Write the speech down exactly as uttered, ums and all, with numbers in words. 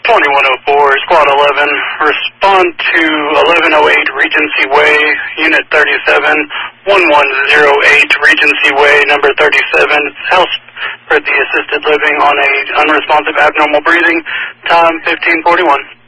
twenty-one oh four, Squad eleven, respond to eleven oh eight Regency Way, Unit thirty-seven, eleven oh eight Regency Way, number thirty-seven, house for the assisted living on a unresponsive abnormal breathing, time fifteen forty-one.